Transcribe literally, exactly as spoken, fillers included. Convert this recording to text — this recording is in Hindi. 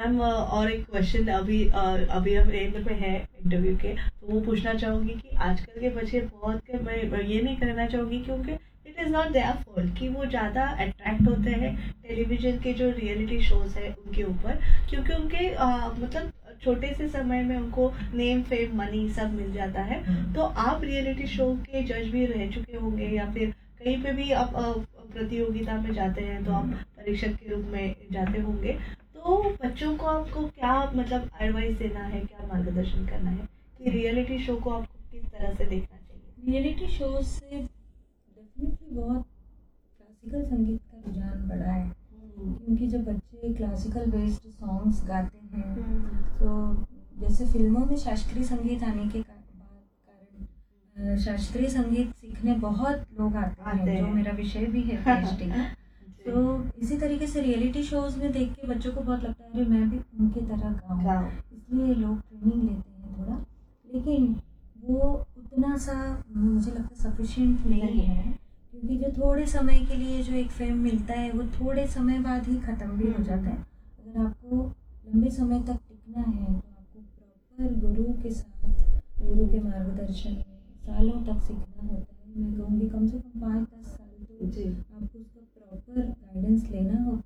मैम और एक क्वेश्चन अभी अ, अभी हम एंड पे है इंटरव्यू के, तो वो पूछना चाहूंगी कि आजकल के बच्चे बहुत के, मैं ये नहीं करना चाहूंगी क्योंकि it is not their fault कि वो ज़्यादा अट्रैक्ट होते हैं टेलीविजन के जो रियलिटी शोज है उनके ऊपर, क्योंकि उनके अ, मतलब छोटे से समय में उनको नेम फेम मनी सब मिल जाता है। तो आप रियलिटी शो के जज भी रह चुके होंगे या फिर कहीं पे भी आप अ, प्रतियोगिता में जाते हैं तो आप परीक्षक के रूप में जाते होंगे, तो बच्चों को आपको क्या मतलब एडवाइस देना है, क्या मार्गदर्शन करना है कि रियलिटी शो को आपको किस तरह से देखना चाहिए? रियलिटी शोज से डेफिनेटली बहुत क्लासिकल संगीत का रुझान बढ़ा है, क्योंकि जब बच्चे क्लासिकल बेस्ड सॉन्ग्स गाते हैं तो जैसे फिल्मों में शास्त्रीय संगीत आने के कारण अ, शास्त्रीय संगीत सीखने बहुत लोग आते हैं, आते जो हैं। मेरा विषय भी है पीएचडी का। तो इसी तरीके से रियलिटी शोज में देख के बच्चों को बहुत लगता है अरे मैं भी उनके तरह गाऊं, गाओ। इसलिए लोग ट्रेनिंग लेते हैं थोड़ा, लेकिन वो उतना सा मुझे लगता है सफिशिएंट नहीं नहीं है, क्योंकि जो थोड़े समय के लिए जो एक फेम मिलता है वो थोड़े समय बाद ही ख़त्म भी हो जाता है। अगर आपको लंबे समय तक टिकना है तो आपको प्रॉपर गुरु के साथ, गुरु के मार्गदर्शन में सालों तक सीखना होता है। मैं कहूँगी कम से कम पाँच दस साल तो जी। आपको उसका प्रॉपर गाइडेंस लेना होता है।